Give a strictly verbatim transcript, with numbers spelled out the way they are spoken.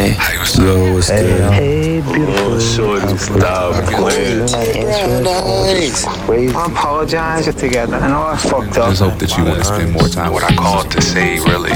Hey, yo, what's Hey, good? hey, beautiful. Oh, shorty, stop playing. Crazy. I apologize together. I know I fucked up. Just hope that you want to spend more time with What I called to say, really.